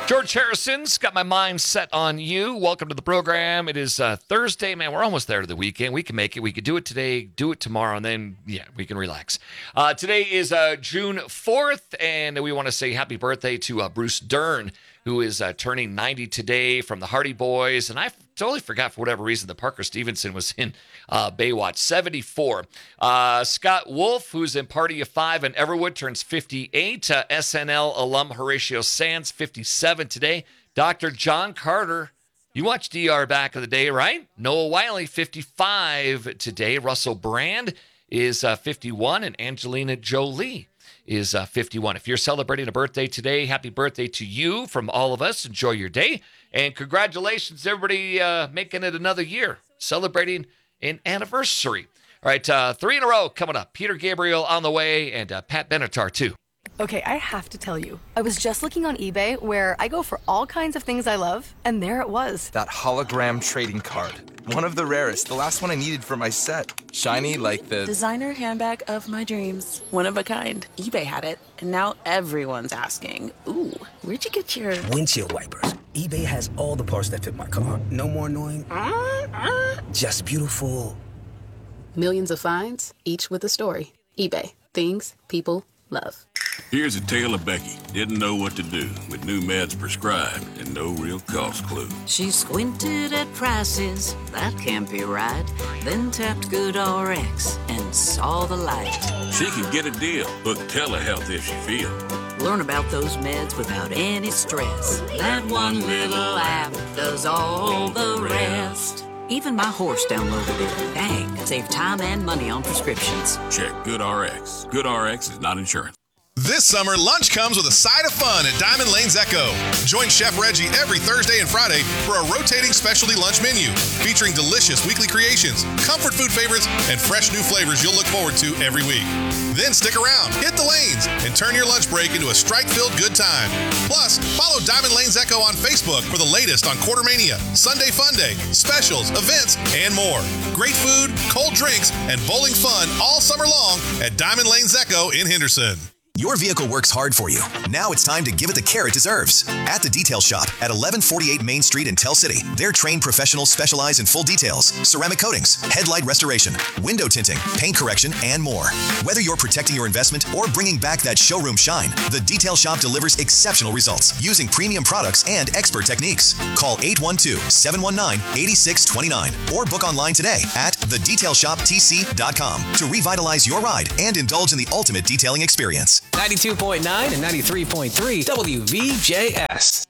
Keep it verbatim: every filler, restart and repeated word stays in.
George Harrison's got my mind set on you. Welcome to the program. It is uh, Thursday, man. We're almost there to the weekend. We can make it. We could do it today, do it tomorrow, and then, yeah, we can relax. Uh, today is uh, June fourth, and we want to say happy birthday to uh, Bruce Dern, who is uh, turning ninety today from the Hardy Boys. And I totally forgot, for whatever reason, that Parker Stevenson was in uh, Baywatch. seventy-four. Uh, Scott Wolf, who's in Party of Five in Everwood, turns fifty-eight. Uh, S N L alum Horatio Sands, fifty-seven today. Doctor John Carter, you watched D R back in the day, right? Noah Wiley, fifty-five today. Russell Brand is uh, fifty-one, and Angelina Jolie is uh, fifty-one. If you're celebrating a birthday today, happy birthday to you from all of us. Enjoy your day. And congratulations, everybody, uh, making it another year, celebrating an anniversary. All right, uh, three in a row coming up. Peter Gabriel on the way, and uh, Pat Benatar, too. Okay, I have to tell you, I was just looking on eBay where I go for all kinds of things I love, and there it was. That hologram trading card. One of the rarest. The last one I needed for my set. Shiny like the... designer handbag of my dreams. One of a kind. eBay had it, and now everyone's asking, ooh, where'd you get your... windshield wipers. eBay has all the parts that fit my car. No more annoying. Uh, uh. Just beautiful. Millions of finds, each with a story. eBay. Things people love. Here's a tale of Becky. Didn't know what to do with new meds prescribed and no real cost clue. She squinted at prices, that can't be right. Then tapped GoodRx and saw the light. She can get a deal, book telehealth if she feel. Learn about those meds without any stress. That one little app does all the rest. Even my horse downloaded it. Dang, save time and money on prescriptions. Check GoodRx. GoodRx is not insurance. This summer, lunch comes with a side of fun at Diamond Lane's Echo. Join Chef Reggie every Thursday and Friday for a rotating specialty lunch menu featuring delicious weekly creations, comfort food favorites, and fresh new flavors you'll look forward to every week. Then stick around, hit the lanes, and turn your lunch break into a strike-filled good time. Plus, follow Diamond Lane's Echo on Facebook for the latest on Quartermania, Sunday Fun Day, specials, events, and more. Great food, cold drinks, and bowling fun all summer long at Diamond Lane's Echo in Henderson. Your vehicle works hard for you. Now it's time to give it the care it deserves. At the Detail Shop at eleven forty-eight Main Street in Tell City, their trained professionals specialize in full details, ceramic coatings, headlight restoration, window tinting, paint correction, and more. Whether you're protecting your investment or bringing back that showroom shine, the Detail Shop delivers exceptional results using premium products and expert techniques. Call eight one two, seven one nine, eight six two nine or book online today at the detail shop t c dot com to revitalize your ride and indulge in the ultimate detailing experience. ninety-two point nine and ninety-three point three W V J S.